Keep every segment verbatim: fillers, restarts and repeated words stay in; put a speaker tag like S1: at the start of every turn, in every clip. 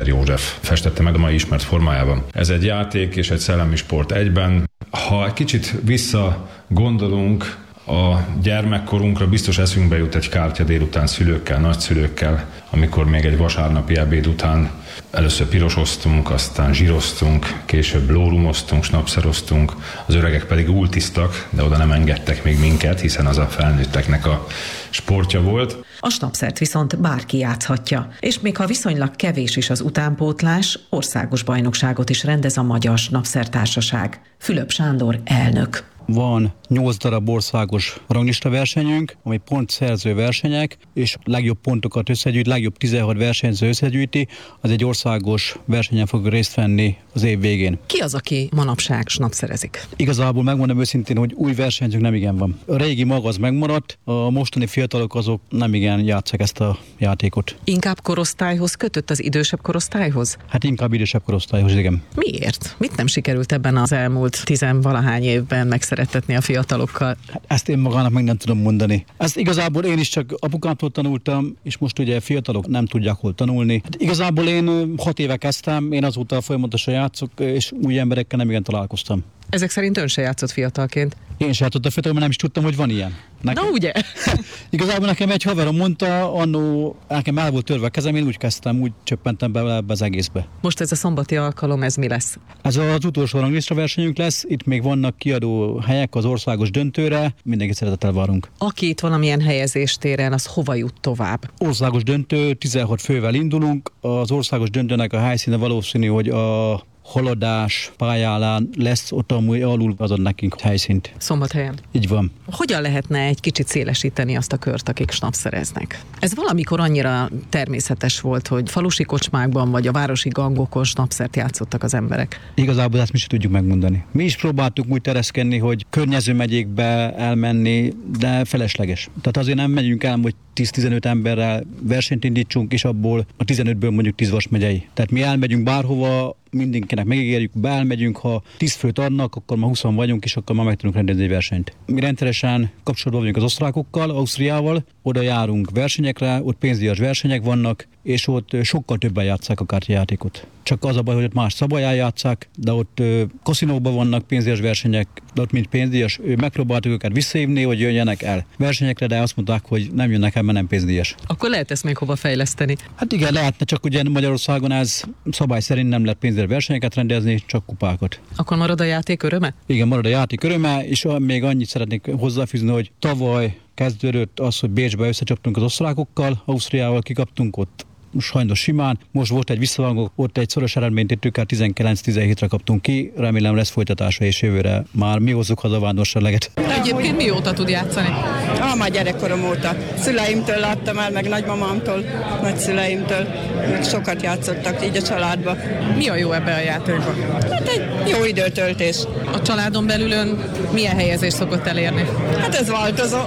S1: József festette meg a mai ismert formájában. Ez egy játék és egy szellemi sport egyben. Ha egy kicsit visszagondolunk a gyermekkorunkra, biztos eszünkbe jut egy kártya délután szülőkkel, nagyszülőkkel, amikor még egy vasárnapi ebéd után először pirosoztunk, aztán zsíroztunk, később lórumoztunk, snapszeroztunk, az öregek pedig ultiztak, de oda nem engedtek még minket, hiszen az a felnőtteknek a sportja volt.
S2: A snapszert viszont bárki játszhatja, és még ha viszonylag kevés is az utánpótlás, országos bajnokságot is rendez a Magyar Snapszertársaság. Fülöp Sándor elnök.
S3: Van nyolc darab országos ranglista versenyünk, ami pontszerző versenyek, és legjobb pontokat összegyűjt, legjobb tizenhat versenyző összegyűjti, az egy országos versenyen fog részt venni az év végén.
S2: Ki az, aki manapság snapszerezik?
S3: Igazából megmondom őszintén, hogy új versenyzők nem igen van. A régi mag az megmaradt, a mostani fiatalok azok nem igen játszák ezt a játékot.
S2: Inkább korosztályhoz kötött, az idősebb korosztályhoz?
S3: Hát inkább idősebb korosztályhoz, igen.
S2: Miért? Mit nem sikerült ebben az elmúlt tizenvalahány évben megszerettetni a fiatalokkal?
S3: Hát ezt én magának meg nem tudom mondani. Ezt igazából én is csak apukámtól tanultam, és most ugye fiatalok nem tudják hol tanulni. Hát igazából én hat éve kezdtem, én azóta folyamatosan játszok, és új emberekkel nem igen találkoztam.
S2: Ezek szerint ön se játszott fiatalként?
S3: Én se játszottam fiatal, mert nem is tudtam, hogy van ilyen.
S2: Nekem... Na ugye?
S3: Igazából nekem egy haverom mondta, annó nekem el volt törve a kezem, én úgy kezdtem, úgy csöppentem be ebbe az egészbe.
S2: Most ez a szombati alkalom, ez mi lesz?
S3: Ez az utolsó ranglista versenyünk lesz, itt még vannak kiadó helyek az országos döntőre, mindenkit szeretettel várunk.
S2: Aki itt valamilyen helyezést ér el, az hova jut tovább?
S3: Országos döntő, tizenhat fővel indulunk, az országos döntőnek a helyszíne valószínű, hogy a Haladás pályán lesz, ott amúgy alul azon nekünk helyszínt.
S2: Szombathelyen?
S3: Így van.
S2: Hogyan lehetne egy kicsit szélesíteni azt a kört, akik snapszereznek? Ez valamikor annyira természetes volt, hogy falusi kocsmákban vagy a városi gangokon snapszert játszottak az emberek.
S3: Igazából ezt mi sem tudjuk megmondani. Mi is próbáltuk úgy tereszkedni, hogy környező megyékbe elmenni, de felesleges. Tehát azért nem megyünk el, hogy tíz-tizenöt emberrel versenyt indítsunk, és abból a tizenötből mondjuk tíz Vas megyei. Tehát mi elmegyünk bárhova, mindenkinek megígérjük, beelmegyünk, ha tíz főt adnak, akkor ma húszan vagyunk, és akkor ma meg tudunk rendezni egy versenyt. Mi rendszeresen kapcsolatban vagyunk az osztrákokkal, Ausztriával, oda járunk versenyekre, ott pénzdíjas versenyek vannak, és ott sokkal többen játsszák a kártyajátékot. Csak az a baj, hogy ott más szabályán játsszák, de ott kaszinókban vannak pénzdíjas versenyek, de ott mint pénzdíjas, megpróbáltuk őket visszahívni, hogy jöjjenek el versenyekre, de azt mondták, hogy nem jönnek el, mert nem pénzdíjas.
S2: Akkor lehet ezt még hova fejleszteni?
S3: Hát igen, lehetne, csak ugye Magyarországon ez szabály szerint nem lehet pénzdíjas versenyeket rendezni, csak kupákat.
S2: Akkor marad a játék öröme?
S3: Igen, marad a játék öröme, és még annyit szeretnék hozzáfűzni, hogy tavaly kezdődött az, hogy Bécsbe összecsaptunk az osztrákokkal, Ausztriával kikaptunk ott sajnos simán. Most volt egy visszavágó, ott egy szoros eredményt értük el, tizenkilenc tizenhétre kaptunk ki, remélem lesz folytatása, és jövőre már mi hozzuk haza a vándorserleget.
S2: Egyébként mióta tud játszani?
S4: Ah, már gyerekkorom óta. Szüleimtől láttam el, meg nagymamámtól, nagyszüleimtől. Sokat játszottak így a családba.
S2: Mi a jó ebbe a játékban?
S4: Hát egy jó időtöltés.
S2: A családon belül ön milyen helyezést szokott elérni?
S4: Hát ez változó.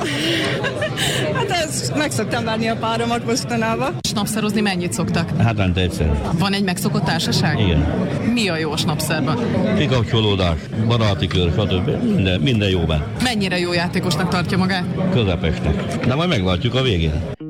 S4: Hát ez, meg szoktam várni a páromat mostanában.
S2: Snapszerozni mennyit szoktak?
S5: Hát nem egyszer.
S2: Van egy megszokott társaság?
S5: Igen.
S2: Mi a jó a snapszerben?
S5: Kikapcsolódás, baráti kör, stb. Minden, minden jóban.
S2: Mennyire jó játékosnak tartja magát?
S5: Közepesnek. De majd meglátjuk a végén.